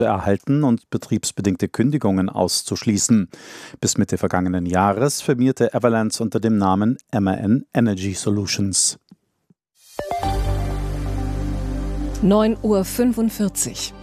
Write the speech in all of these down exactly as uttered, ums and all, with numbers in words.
erhalten und betriebsbedingte Kündigungen auszuschließen. Bis Mitte vergangenen Jahres firmierte Everlands unter dem Namen M A N Energy Solutions. neun Uhr fünfundvierzig.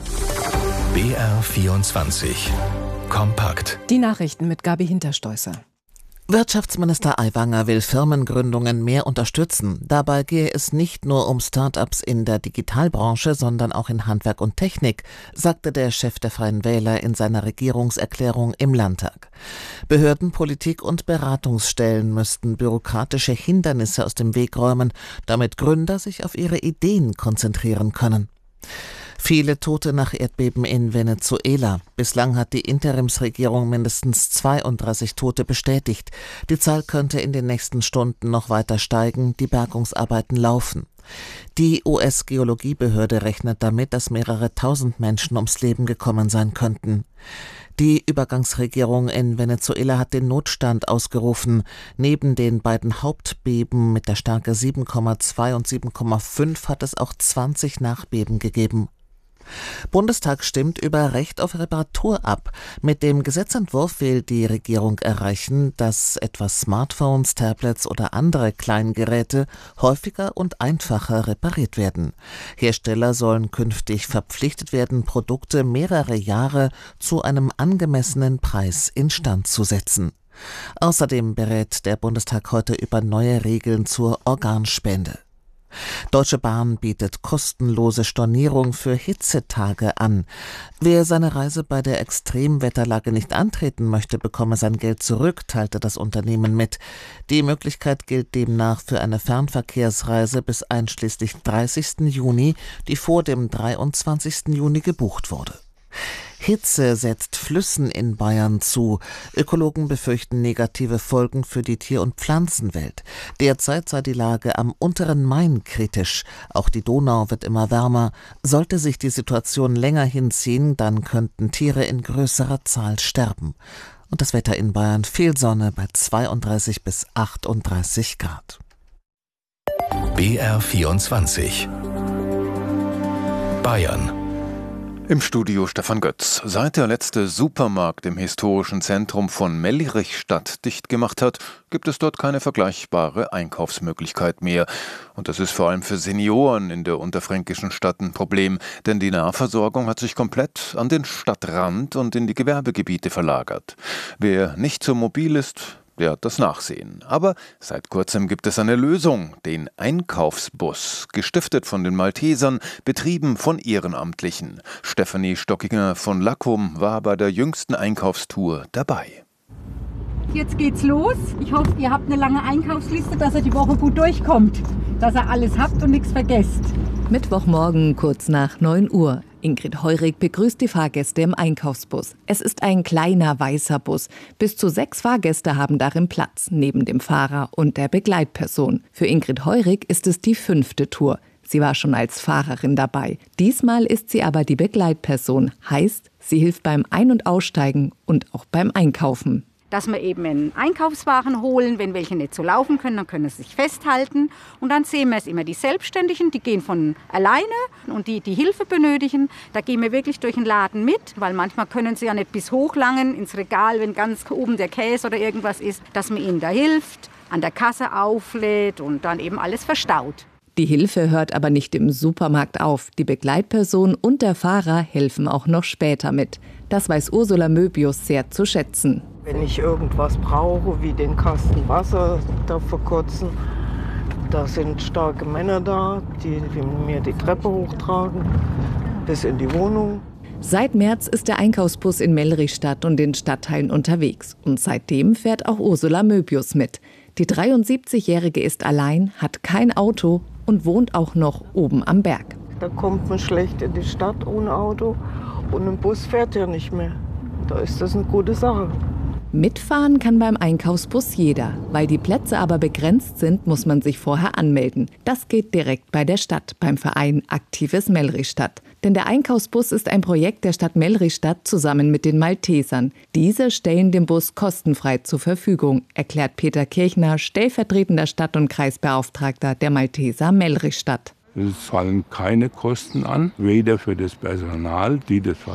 B R vierundzwanzig. Kompakt. Die Nachrichten mit Gabi Hinterstoisser. Wirtschaftsminister Aiwanger will Firmengründungen mehr unterstützen. Dabei gehe es nicht nur um Start-ups in der Digitalbranche, sondern auch in Handwerk und Technik, sagte der Chef der Freien Wähler in seiner Regierungserklärung im Landtag. Behörden, Politik und Beratungsstellen müssten bürokratische Hindernisse aus dem Weg räumen, damit Gründer sich auf ihre Ideen konzentrieren können. Viele Tote nach Erdbeben in Venezuela. Bislang hat die Interimsregierung mindestens zweiunddreißig Tote bestätigt. Die Zahl könnte in den nächsten Stunden noch weiter steigen. Die Bergungsarbeiten laufen. Die U S-Geologiebehörde rechnet damit, dass mehrere tausend Menschen ums Leben gekommen sein könnten. Die Übergangsregierung in Venezuela hat den Notstand ausgerufen. Neben den beiden Hauptbeben mit der Stärke sieben Komma zwei und sieben Komma fünf hat es auch zwanzig Nachbeben gegeben. Bundestag stimmt über Recht auf Reparatur ab. Mit dem Gesetzentwurf will die Regierung erreichen, dass etwa Smartphones, Tablets oder andere Kleingeräte häufiger und einfacher repariert werden. Hersteller sollen künftig verpflichtet werden, Produkte mehrere Jahre zu einem angemessenen Preis instand zu setzen. Außerdem berät der Bundestag heute über neue Regeln zur Organspende. Deutsche Bahn bietet kostenlose Stornierung für Hitzetage an. Wer seine Reise bei der Extremwetterlage nicht antreten möchte, bekomme sein Geld zurück, teilte das Unternehmen mit. Die Möglichkeit gilt demnach für eine Fernverkehrsreise bis einschließlich dreißigsten Juni, die vor dem dreiundzwanzigsten Juni gebucht wurde. Hitze setzt Flüssen in Bayern zu. Ökologen befürchten negative Folgen für die Tier- und Pflanzenwelt. Derzeit sei die Lage am unteren Main kritisch. Auch die Donau wird immer wärmer. Sollte sich die Situation länger hinziehen, dann könnten Tiere in größerer Zahl sterben. Und das Wetter in Bayern: viel Sonne bei zweiunddreißig bis achtunddreißig Grad. B R vierundzwanzig. Bayern. Im Studio Stefan Götz. Seit der letzte Supermarkt im historischen Zentrum von Mellrichstadt dicht gemacht hat, gibt es dort keine vergleichbare Einkaufsmöglichkeit mehr. Und das ist vor allem für Senioren in der unterfränkischen Stadt ein Problem, denn die Nahversorgung hat sich komplett an den Stadtrand und in die Gewerbegebiete verlagert. Wer nicht so mobil ist, der hat das Nachsehen. Aber seit kurzem gibt es eine Lösung, den Einkaufsbus, gestiftet von den Maltesern, betrieben von Ehrenamtlichen. Stefanie Stockinger von Lackum war bei der jüngsten Einkaufstour dabei. Jetzt geht's los. Ich hoffe, ihr habt eine lange Einkaufsliste, dass ihr die Woche gut durchkommt, dass ihr alles habt und nichts vergesst. Mittwochmorgen kurz nach neun Uhr. Ingrid Heurig begrüßt die Fahrgäste im Einkaufsbus. Es ist ein kleiner weißer Bus. Bis zu sechs Fahrgäste haben darin Platz, neben dem Fahrer und der Begleitperson. Für Ingrid Heurig ist es die fünfte Tour. Sie war schon als Fahrerin dabei. Diesmal ist sie aber die Begleitperson. Heißt, sie hilft beim Ein- und Aussteigen und auch beim Einkaufen. Dass wir eben einen Einkaufswagen holen, wenn welche nicht so laufen können, dann können sie sich festhalten. Und dann sehen wir es immer, die Selbstständigen, die gehen von alleine, und die, die Hilfe benötigen, da gehen wir wirklich durch den Laden mit, weil manchmal können sie ja nicht bis hochlangen ins Regal, wenn ganz oben der Käse oder irgendwas ist, dass man ihnen da hilft, an der Kasse auflädt und dann eben alles verstaut. Die Hilfe hört aber nicht im Supermarkt auf. Die Begleitperson und der Fahrer helfen auch noch später mit. Das weiß Ursula Möbius sehr zu schätzen. Wenn ich irgendwas brauche, wie den Kasten Wasser da vor kurzem, da sind starke Männer da, die, die mir die Treppe hochtragen bis in die Wohnung. Seit März ist der Einkaufsbus in Mellrichstadt und den Stadtteilen unterwegs. Und seitdem fährt auch Ursula Möbius mit. Die dreiundsiebzigjährige ist allein, hat kein Auto und wohnt auch noch oben am Berg. Da kommt man schlecht in die Stadt ohne Auto und ein Bus fährt ja nicht mehr. Da ist das eine gute Sache. Mitfahren kann beim Einkaufsbus jeder. Weil die Plätze aber begrenzt sind, muss man sich vorher anmelden. Das geht direkt bei der Stadt, beim Verein Aktives Mellrichstadt. Denn der Einkaufsbus ist ein Projekt der Stadt Mellrichstadt zusammen mit den Maltesern. Diese stellen den Bus kostenfrei zur Verfügung, erklärt Peter Kirchner, stellvertretender Stadt- und Kreisbeauftragter der Malteser Mellrichstadt. Es fallen keine Kosten an, weder für das Personal, die das